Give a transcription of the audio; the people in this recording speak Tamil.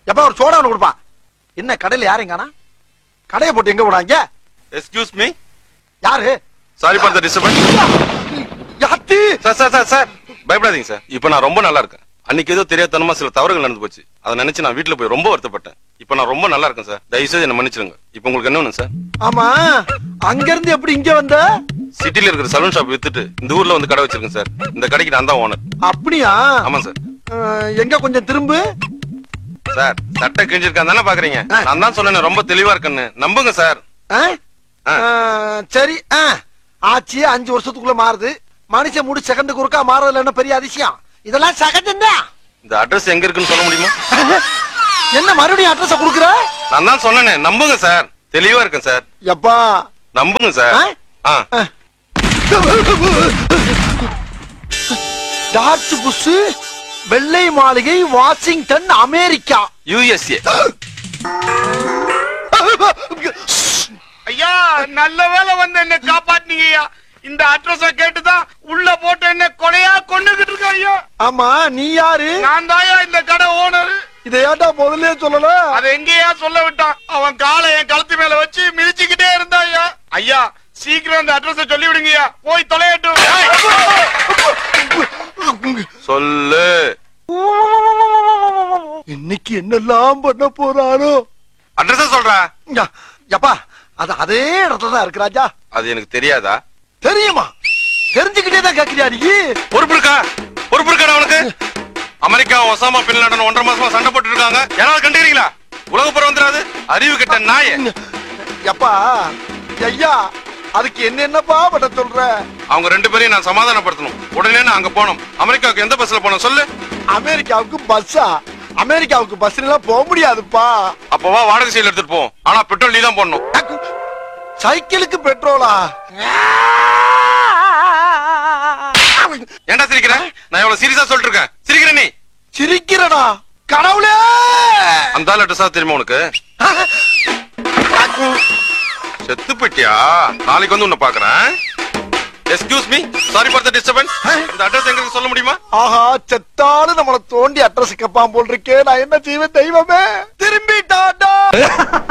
எப்ப ஒரு சோடா ஒண்ணு கொடுப்பா. என்ன கடையில யாருங்கானா? கடையை போட்டு எங்க போடாங்க? Excuse me. யாரு? Sorry for the disturbance. யாத்தி? Sir பயப்படாதீங்க சார். இப்போ நான் ரொம்ப நல்லா இருக்கேன். அன்னைக்கு ஏதோ தெரியாதனமா சில தவறுகள் நடந்து போச்சு. அதை நினைச்சு நான் வீட்டுல போய் ரொம்ப வருத்தப்பட்டேன். இப்போ நான் ரொம்ப நல்லா இருக்கேன் சார். தயவு செய்து என்ன மன்னிச்சிடுங்க. இப்போ உங்களுக்கு என்ன வேணும் சார்? ஆமா, அங்க இருந்து எப்படி இங்க வந்த? சிட்டில இருக்கிற சலூன் ஷாப் வித்துட்டு இந்த ஊர்ல வந்து கடை வச்சிருக்கேன் சார். இந்த கடைக்கு நான் தான் ஓனர். அப்படியா? ஆமா சார். எங்க கொஞ்சம் திரும்பு. சார் சட்டை கிழிஞ்சிருக்கான் தானே பாக்குறீங்க? நான் தான் சொன்னேன் ரொம்ப தெளிவா இருக்கேன்னு. நம்புங்க சார். சரி, ஆச்சு 5 வருஷத்துக்குள்ள மாறுது. மனுஷன் முடி செகண்டுக்கு ஒருக்கா மாறதுல என்ன பெரிய அதிசயம்? இதெல்லாம் சகஜம் தான். இந்த அட்ரஸ் எங்க இருக்குன்னு சொல்ல முடியுமா? என்ன மறுபடியும் அட்ரஸ் குடுக்குற? நான் தான் சொன்னேன் நம்புங்க சார். தெளிவா இருக்கேன் சார். எப்பா நம்புங்க சார். டார்ச் புஷ், வெள்ளை மாளிகை, வாஷிங்டன், அமெரிக்கா, USA. ஐயா நல்ல வேலை வந்து என்ன காப்பாத்தினீங்க ஐயா. இந்த அட்ரஸ கேட்டுதான் உள்ள போட்டு என்ன கொலையா கொண்டுகிட்டு இருக்க ஐயா. ஆமா, நீ யாரு? நான் தாயா இந்த கடை ஓனர். இதை ஏன்டா முதல்ல சொல்லல? அதை எங்கேயா சொல்ல விட்டான். அவன் காலை என் கழுத்து மேல வச்சு மிதிச்சுக்கிட்டே இருந்தா ஐயா. ஐயா சீக்கிரம் அந்த அட்ரஸ சொல்லி விடுங்கய்யா. போய் தொலையட்டும். சொல்லு. இன்னைக்கு என்னெல்லாம் பண்ண போறாரோ? அட்ரஸ் சொல்றா. எப்பா அது அதே இடத்துல தான் இருக்கு ராஜா. அது எனக்கு தெரியாதா? தெரியுமா? தெரிஞ்சுக்கிட்டே தான் கேக்குறியா நீ? பொறுப்பு இருக்கா அவனுக்கு? அமெரிக்கா ஒசாமா பின் லாடன் 1.5 மாசமா சண்டை போட்டு இருக்காங்க. யாராவது கண்டுக்கிறீங்களா? உலக புறம் வந்துடாது. அறிவு கெட்ட நாயே. எப்பா ஐயா, அதுக்கு என்னப்பா பண்ண சொல்ற? அவங்க 2 பேரையும் நான் சமாதானப்படுத்தணும். உடனே நான் அங்க போகணும். அமெரிக்காவுக்கு எந்த பஸ்ல போகணும் சொல்லு. அமெரிக்காவுக்கு பஸ்ஸா? அமெரிக்காவுக்கு பஸ்ல எல்லாம் போக முடியாதுப்பா. அப்பவா வாடகை சைடுல எடுத்துட்டு போ. ஆனா பெட்ரோல் நீ தான் போடணும். சைக்கிளுக்கு பெட்ரோலா? ஏன்டா சிரிக்கிற? நான் எவ்வளவு சீரியஸா சொல்லிட்டு இருக்கேன். சிரிக்கிற நீ? சிரிக்கிறடா கடவுளே. அந்த அட்ரஸா தெரியுமா உனக்கு? செத்து போயிட்டியா? நாளைக்கு வந்து உன்னை பாக்குறேன். Excuse me, sorry for the disturbance. இந்த அட்ரஸ் எங்களுக்கு சொல்ல முடியுமா? ஆஹா, செத்தாலும் நம்மள தோண்டி அட்ரஸ் கேட்பான் போல் இருக்கே. நான் என்ன செய்வேன் தெய்வமே? திரும்பிட்டாடா.